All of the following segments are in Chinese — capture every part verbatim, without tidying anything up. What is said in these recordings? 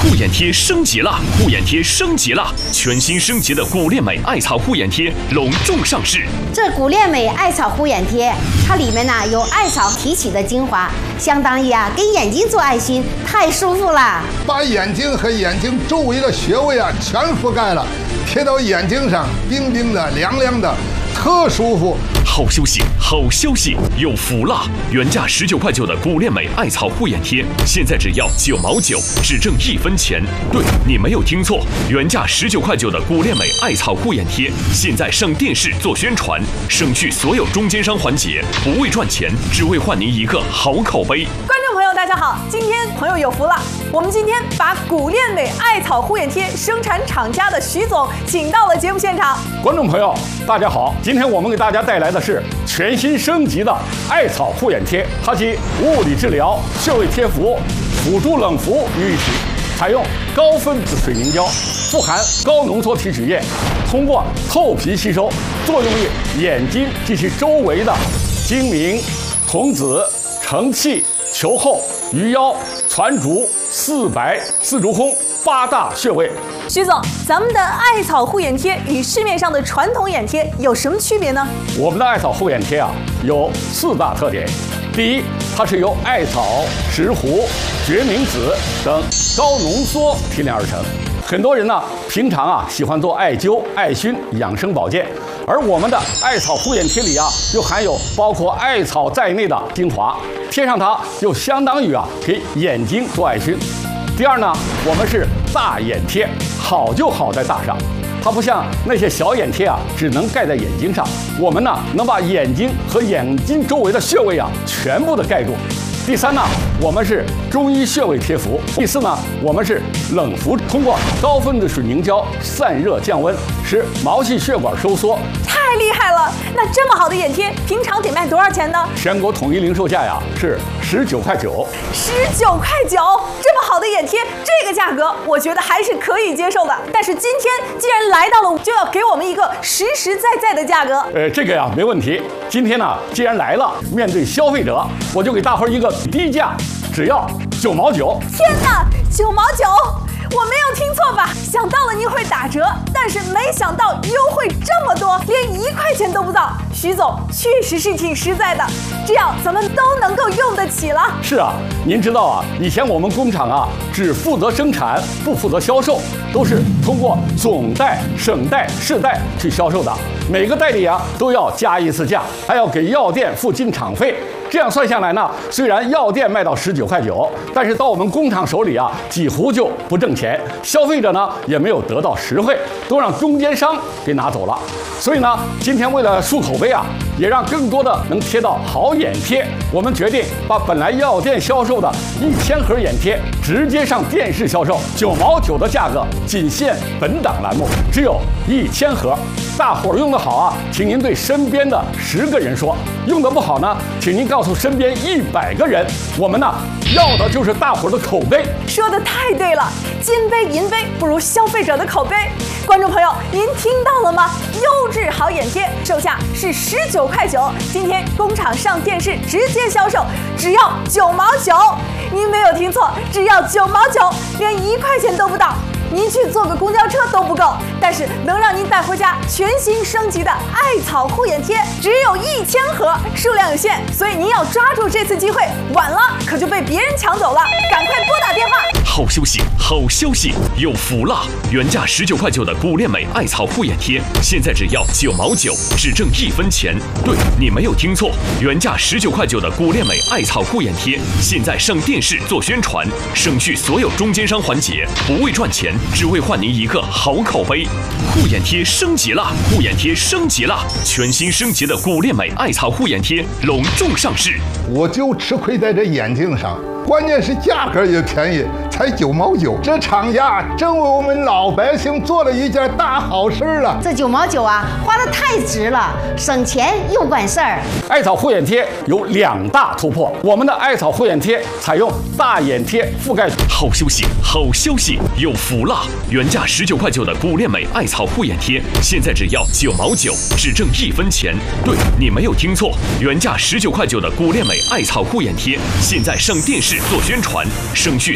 护眼贴升级了，护眼贴升级了，全新升级的古恋美艾草护眼贴隆重上市。 这古恋美艾草护眼贴，它里面呢、啊、有艾草提取的精华，相当于啊给眼睛做爱心，太舒服了。 把眼睛和眼睛周围的穴位啊全覆盖了，贴到眼睛上，冰冰的、凉凉的，特舒服。 好休息，好消息，有福了！原价十九块九的古恋美艾草护眼贴，现在只要九毛九，只挣一分钱。对，你没有听错，原价十九块九的古恋美艾草护眼贴，现在上电视做宣传，省去所有中间商环节，不为赚钱，只为换您一个好口碑。 观众朋友，大家好，今天朋友有福了，我们今天把古恋美艾草护眼贴生产厂家的徐总请到了节目现场。 观众朋友，大家好，今天我们给大家带来的是全新升级的艾草护眼贴，它集物理治疗、穴位贴敷、辅助冷敷于一体，采用高分子水凝胶，富含高浓缩提取液，通过透皮吸收，作用于眼睛及其周围的睛明、瞳子、承泣、球后、鱼腰、攒竹、四白、四足空八大穴位。 徐总，咱们的艾草护眼贴与市面上的传统眼贴有什么区别呢？ 我们的艾草护眼贴啊，有四大特点。第一，它是由艾草、石斛、决明子等高浓缩提炼而成。很多人呢，平常啊喜欢做艾灸、艾熏、养生保健，而我们的艾草护眼贴里啊，又含有包括艾草在内的精华，贴上它就相当于啊给眼睛做艾熏。第二呢，我们是大眼贴，好就好在大上，它不像那些小眼贴啊，只能盖在眼睛上，我们呢能把眼睛和眼睛周围的穴位啊全部的盖住。第三呢，我们是中医穴位贴敷。第四呢，我们是冷敷，通过高分子水凝胶散热降温，使毛细血管收缩。 太厉害了！那这么好的眼贴，平常得卖多少钱呢？ 全国统一零售价呀是十九块九。 十九块九，这么好的眼贴，这个价格我觉得还是可以接受的。但是今天既然来到了，就要给我们一个实实在在的价格。 呃，这个呀没问题。今天呢，既然来了，面对消费者，我就给大伙儿一个低价，只要九毛九。 天哪，九毛九！我没有听错吧？想到了您会打折，但是没想到优惠这么多，连一块钱都不到。徐总确实是挺实在的，这样咱们都能够用得起了。 是啊，您知道啊，以前我们工厂啊只负责生产，不负责销售，都是通过总代、省代、市代去销售的。每个代理啊都要加一次价，还要给药店付进厂费。这样算下来呢，虽然药店卖到十九块九，但是到我们工厂手里啊，几乎就不挣钱，消费者呢也没有得到实惠，都让中间商给拿走了。所以呢，今天为了树口碑啊，也让更多的能贴到好眼贴，我们决定把本来药店销售的一千盒眼贴直接上电视销售，九毛九的价格，仅限本档栏目，只有一千盒。大伙儿用得好啊，请您对身边的十个人说；用得不好呢，请您告诉身边一百个人。我们呢，要的就是大伙儿的口碑。 说的太对了，金杯银杯不如消费者的口碑。观众朋友，您听到了吗？优质好眼贴，售价是十九块九，今天工厂上电视直接销售，只要九毛九。您没有听错，只要九毛九，连一块钱都不到。您去坐个公交车都不够，但是能让您带回家全新升级的艾草护眼贴，只有一千盒，数量有限，所以您要抓住这次机会，晚了可就被别人抢走了。赶快拨打电话。 好休息，好消息，有福了！原价十九块九的古恋美艾草护眼贴，现在只要九毛九，只挣一分钱。对，你没有听错，原价十九块九的古恋美艾草护眼贴，现在上电视做宣传，省去所有中间商环节，不为赚钱，只为换您一个好口碑。护眼贴升级了，护眼贴升级了，全新升级的古恋美艾草护眼贴隆重上市。 我就吃亏在这眼睛上，关键是价格也便宜，才九毛九。这厂家真为我们老百姓做了一件大好事了。 这九毛九啊，花得太值了，省钱又管事儿。 艾草护眼贴有两大突破，我们的艾草护眼贴采用大眼贴覆盖。 好休息，好消息，有福了！原价十九块九的古恋美艾草护眼贴，现在只要九毛九，只挣一分钱。对，你没有听错，原价十九块九的古恋美艾草护眼贴，现在上电视做宣传，省去所有中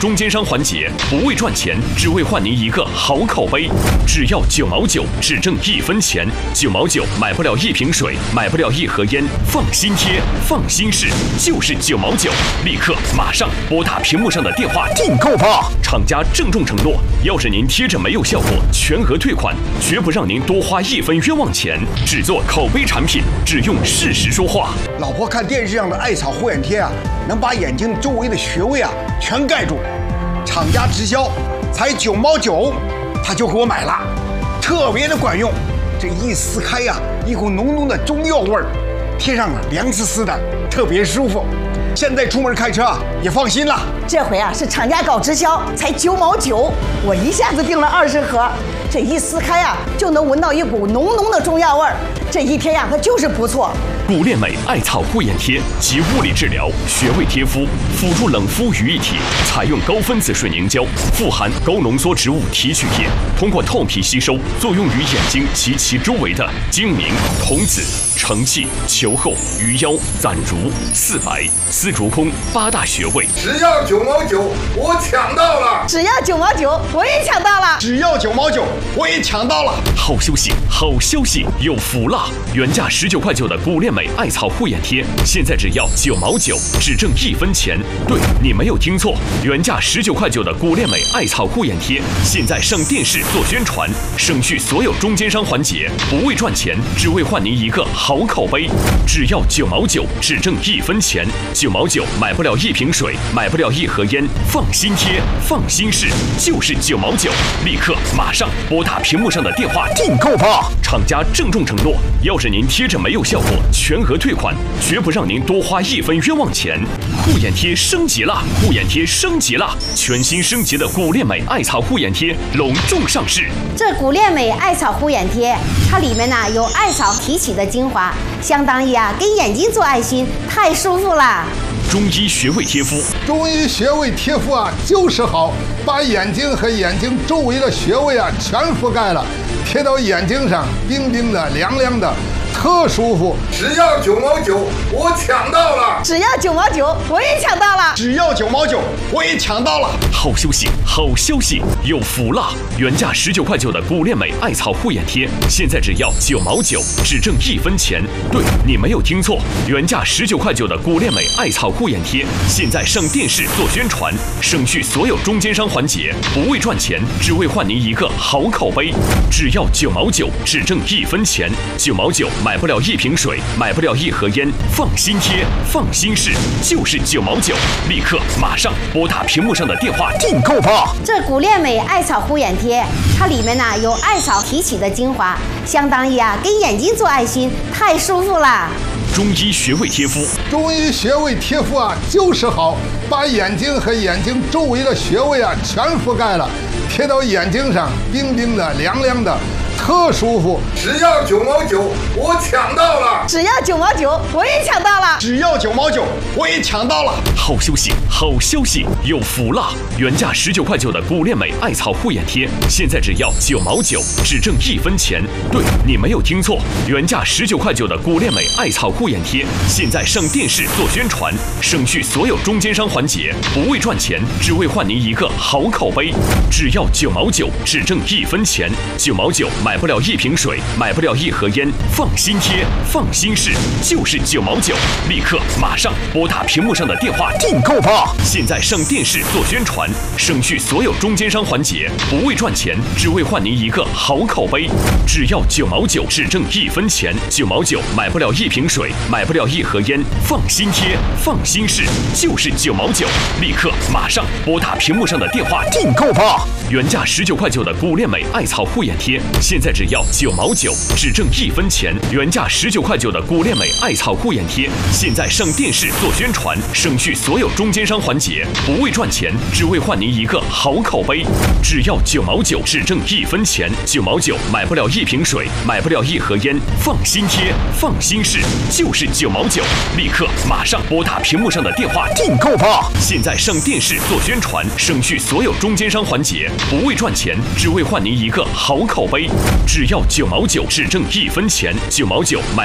中间商环节，不为赚钱，只为换您一个好口碑。只要九毛九，只挣一分钱。九毛九买不了一瓶水，买不了一盒烟，放心贴，放心试，就是九毛九。立刻马上拨打屏幕上的电话订购吧。厂家郑重承诺，要是您贴着没有效果，全额退款，绝不让您多花一分冤枉钱。只做口碑产品，只用事实说话。 老婆看电视上的艾草护眼贴啊，能把眼睛周围的穴位啊全盖住。厂家直销才九毛九，他就给我买了，特别的管用。这一撕开呀、啊，一股浓浓的中药味儿，贴上了凉丝丝的，特别舒服。现在出门开车啊也放心了。 这回啊是厂家搞直销，才九毛九，我一下子订了二十盒。这一撕开啊，就能闻到一股浓浓的中药味儿。这一贴呀、啊，它就是不错。 古恋美艾草护眼贴集物理治疗、穴位贴敷、辅助冷敷于一体，采用高分子水凝胶，富含高浓缩植物提取液，通过透皮吸收，作用于眼睛及其周围的睛明、瞳子、承泣、球后、鱼腰、攒竹、四白、丝竹空八大穴位。 只要九毛九，我抢到了！ 只要九毛九，我也抢到了！ 只要九毛九，我也抢到了！ 好消息，好消息，有福了！原价十九块九的古恋美艾草护眼贴，现在只要九毛九，只挣一分钱。对，你没有听错，原价十九块九的古恋美艾草护眼贴，现在上电视做宣传，省去所有中间商环节，不为赚钱，只为换您一个好口碑。只要九毛九，只挣一分钱。九毛九买不了一瓶水，买不了一盒烟，放心贴，放心试，就是九毛九。立刻马上拨打屏幕上的电话订购吧。厂家郑重承诺，要是您贴着没有效果，全额退款，绝不让您多花一分冤枉钱。护眼贴升级了，护眼贴升级了，全新升级的古恋美艾草护眼贴隆重上市。 这古恋美艾草护眼贴，它里面呢有艾草提取的精华，相当于啊给眼睛做爱心，太舒服了。 中医穴位贴敷， 中医穴位贴敷啊就是好，把眼睛和眼睛周围的穴位啊全覆盖了，贴到眼睛上，冰冰的、凉凉的，特舒服。只要九毛九，我抢到了！ 只要九毛九，我也抢到了！ 只要九毛九，我也抢到了！ 好消息，好消息，有福了！原价十九块九的古恋美艾草护眼贴，现在只要九毛九，只挣一分钱。对，你没有听错，原价十九块九的古恋美艾草护眼贴，现在上电视做宣传，省去所有中间商环节，不为赚钱，只为换您一个好口碑。只要九毛九，只挣一分钱。九毛九买不了一瓶水，买不了一盒烟，放心贴，放心试，就是九毛九。立刻马上拨打屏幕上的电话订购吧。 这古恋美艾草护眼贴，它里面呢有艾草提取的精华，相当于啊给眼睛做爱心，太舒服了。 中医穴位贴敷， 中医穴位贴敷啊就是好，把眼睛和眼睛周围的穴位啊全覆盖了，贴到眼睛上，冰冰的、凉凉的，特舒服。只要九毛九，我抢到了！ 只要九毛九，我也抢到了！ 只要九毛九，我也抢到了！ 好消息，好消息，有福了！原价十九块九的古恋美艾草护眼贴，现在只要九毛九，只挣一分钱。对，你没有听错，原价十九块九的古恋美艾草护眼贴，现在上电视做宣传，省去所有中间商环节，不为赚钱，只为换您一个好口碑。只要九毛九，只挣一分钱。九毛九买不了一瓶水，买不了一盒烟，放心贴，放心试，就是九毛九。立刻马上拨打屏幕上的电话订购吧。现在上电视做宣传，省去所有中间商环节，不为赚钱，只为换您一个好口碑。只要九毛九，只挣一分钱。九毛九买不了一瓶水，买不了一盒烟，放心贴，放心试，就是九毛九。立刻马上拨打屏幕上的电话订购吧。原价十九块九的古恋美艾草护眼贴，现在只要九毛九，只挣一分钱。原价十九块九的古恋美艾草护眼贴，现在上电视做宣传，省去所有中间商环节，不为赚钱，只为换您一个好口碑。只要九毛九，只挣一分钱。九毛九买不了一瓶水，买不了一盒烟，放心贴，放心试，就是九毛九。立刻马上拨打屏幕上的电话订购吧。现在上电视做宣传，省去所有中间商环节，不为赚钱，只为换您一个好口碑。只要九毛九，只挣一分钱。九毛九买